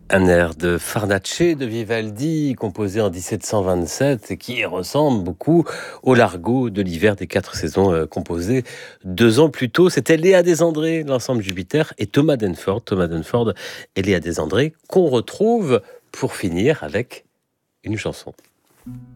Un air de Farnace de Vivaldi, composé en 1727 et qui ressemble beaucoup au Largo de l'hiver des 4 saisons, composé 2 ans plus tôt. C'était Léa Desandré, l'ensemble Jupiter et Thomas Denford. Thomas Denford et Léa Desandré qu'on retrouve pour finir avec une chanson.